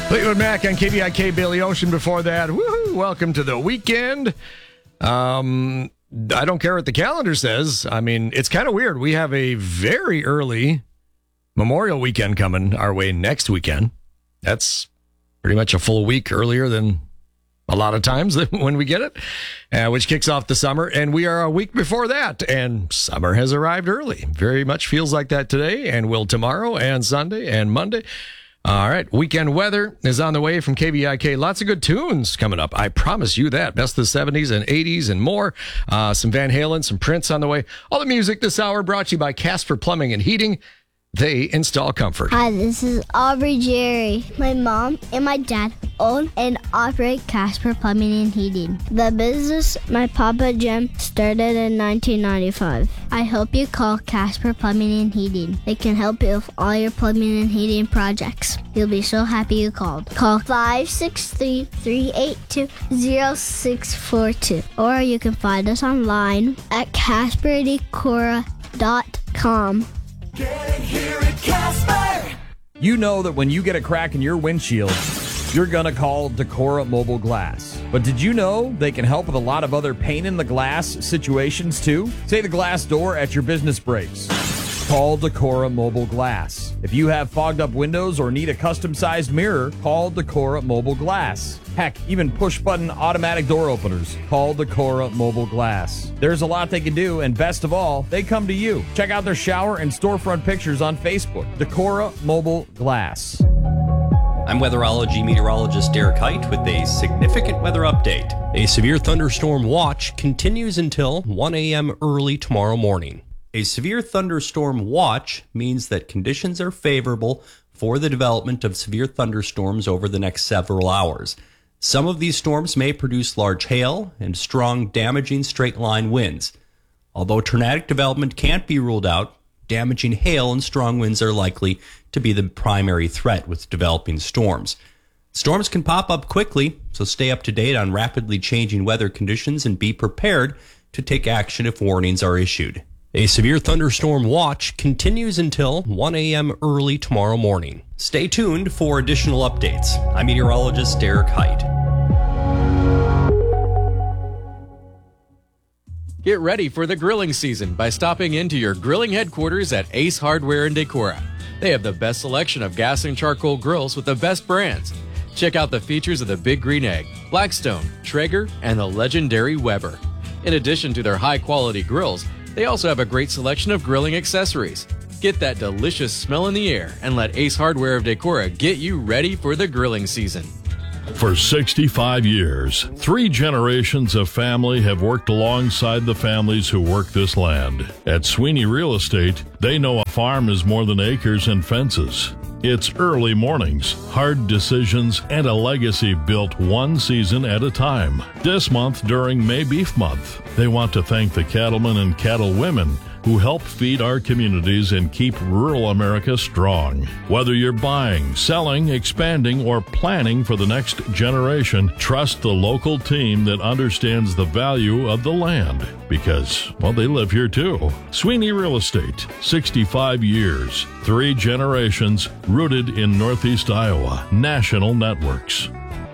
Fleetwood Mac on KBIK, Billy Ocean before that. Woohoo! Welcome to the weekend. I don't care what the calendar says. I mean, it's kind of weird. We have a very early Memorial weekend coming our way next weekend. That's pretty much a full week earlier than a lot of times when we get it, which kicks off the summer. And we are a week before that, and summer has arrived early. Very much feels like that today, and will tomorrow and Sunday and Monday. All right, weekend weather is on the way from KBIK. Lots of good tunes coming up. I promise you that. Best of the 70s and 80s and more. Some Van Halen, some Prince on the way. All the music this hour brought to you by Casper Plumbing and Heating. They install comfort. Hi, this is Aubrey Jerry. My mom and my dad own and operate Casper Plumbing and Heating. The business my Papa Jim started in 1995. I hope you call Casper Plumbing and Heating. They can help you with all your plumbing and heating projects. You'll be so happy you called. Call 563-382-0642. Or you can find us online at CasperDecora.com. Get it here at Casper. You know that when you get a crack in your windshield, you're going to call Decora Mobile Glass. But did you know they can help with a lot of other pain in the glass situations too? Say the glass door at your business breaks. Call Decora Mobile Glass. If you have fogged up windows or need a custom-sized mirror, call Decora Mobile Glass. Heck, even push-button automatic door openers. Call Decora Mobile Glass. There's a lot they can do, and best of all, they come to you. Check out their shower and storefront pictures on Facebook. Decora Mobile Glass. I'm weatherology meteorologist Derek Height with a significant weather update. A severe thunderstorm watch continues until 1 a.m. early tomorrow morning. A severe thunderstorm watch means that conditions are favorable for the development of severe thunderstorms over the next several hours. Some of these storms may produce large hail and strong, damaging straight-line winds. Although tornadic development can't be ruled out, damaging hail and strong winds are likely to be the primary threat with developing storms. Storms can pop up quickly, so stay up to date on rapidly changing weather conditions and be prepared to take action if warnings are issued. A severe thunderstorm watch continues until 1 a.m. early tomorrow morning. Stay tuned for additional updates. I'm meteorologist Derek Height. Get ready for the grilling season by stopping into your grilling headquarters at Ace Hardware in Decorah. They have the best selection of gas and charcoal grills with the best brands. Check out the features of the Big Green Egg, Blackstone, Traeger, and the legendary Weber. In addition to their high-quality grills, they also have a great selection of grilling accessories. Get that delicious smell in the air and let Ace Hardware of Decorah get you ready for the grilling season. For 65 years, 3 generations of family have worked alongside the families who work this land. At Sweeney Real Estate, they know a farm is more than acres and fences. It's early mornings, hard decisions, and a legacy built one season at a time. This month, during May Beef Month, they want to thank the cattlemen and cattlewomen who help feed our communities and keep rural America strong. Whether you're buying, selling, expanding, or planning for the next generation, trust the local team that understands the value of the land. Because, well, they live here too. Sweeney Real Estate, 65 years, 3 generations, rooted in Northeast Iowa. National Networks.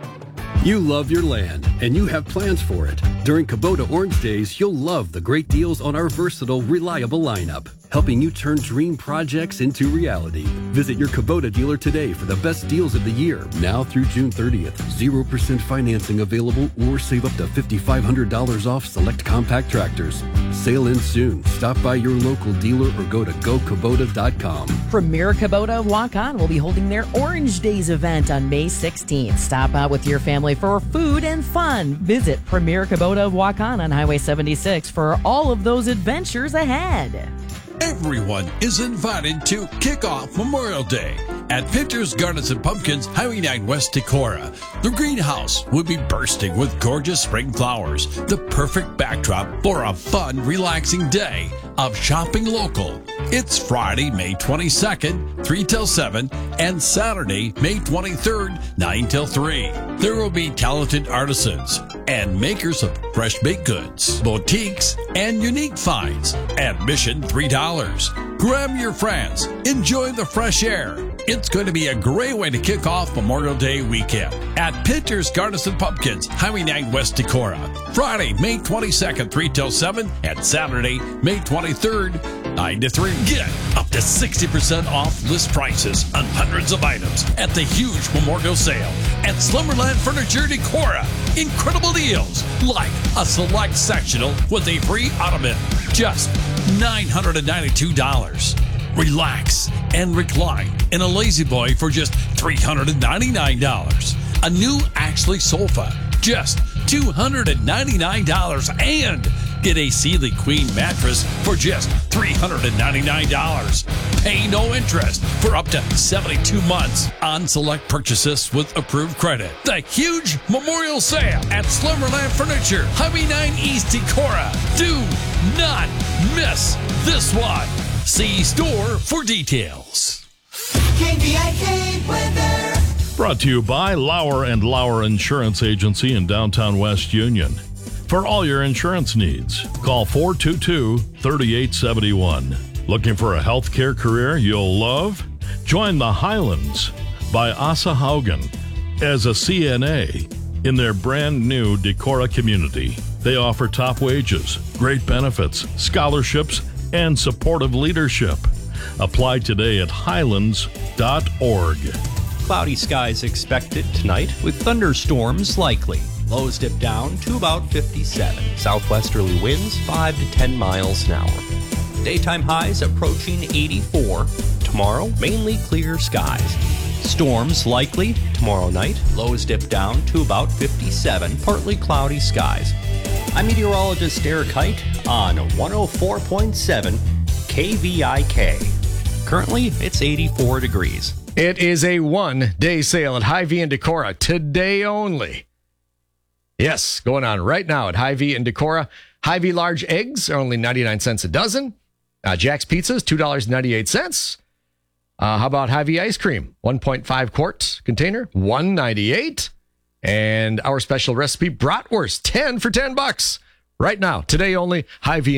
You love your land, and you have plans for it. During Kubota Orange Days, you'll love the great deals on our versatile, reliable lineup, helping you turn dream projects into reality. Visit your Kubota dealer today for the best deals of the year, now through June 30th. 0% financing available, or save up to $5,500 off select compact tractors. Sale ends soon. Stop by your local dealer or go to GoKubota.com. Premier Kubota of Waukon will be holding their Orange Days event on May 16th. Stop out with your family for food and fun. Visit Premier Kubota of Waukon on Highway 76 for all of those adventures ahead. Everyone is invited to kick off Memorial Day at Pinter's Gardens and Pumpkins, Highway 9 West Decorah. The greenhouse will be bursting with gorgeous spring flowers, the perfect backdrop for a fun, relaxing day of shopping local. It's Friday, May 22nd, 3 till 7, and Saturday, May 23rd, 9 till 3. There will be talented artisans and makers of fresh baked goods, boutiques, and unique finds. Admission $3. Grab your friends, enjoy the fresh air, It's going to be a great way to kick off Memorial Day weekend at Pinter's Gardens and Pumpkins, Highway 9 West Decorah. Friday, May 22nd, 3 till 7, and Saturday, May 23rd, 9 to 3. Get up to 60% off list prices on hundreds of items at the huge memorial sale at Slumberland Furniture Decorah. Incredible deals like a select sectional with a free ottoman, just $992. Relax and recline in a Lazy Boy for just $399. A new Ashley sofa, just $299. And get a Sealy Queen mattress for just $399. Pay no interest for up to 72 months on select purchases with approved credit. The huge memorial sale at Slumberland Furniture, Highway 9 East Decorah. Do not miss this one. See store for details. KVIK weather. Brought to you by Lauer and Lauer Insurance Agency in downtown West Union. For all your insurance needs, call 422-3871. Looking for a healthcare career you'll love? Join the Highlands by Asa Haugen as a CNA in their brand new Decorah community. They offer top wages, great benefits, scholarships, and supportive leadership. Apply today at highlands.org. Cloudy skies expected tonight with thunderstorms likely. Lows dip down to about 57. Southwesterly winds 5 to 10 miles an hour. Daytime highs approaching 84. Tomorrow, mainly clear skies. Storms likely tomorrow night. Lows dip down to about 57. Partly cloudy skies. I'm meteorologist Derek Height on 104.7 KVIK. Currently, it's 84 degrees. It is a one-day sale at Hy-Vee in Decorah, today only. Yes, going on right now at Hy-Vee in Decorah. Hy-Vee large eggs are only 99 cents a dozen. Jack's Pizzas, $2.98. How about Hy-Vee ice cream? 1.5 quart container, $1.98. And our special recipe, bratwurst, 10 for $10. Right now, today only, Hy-Vee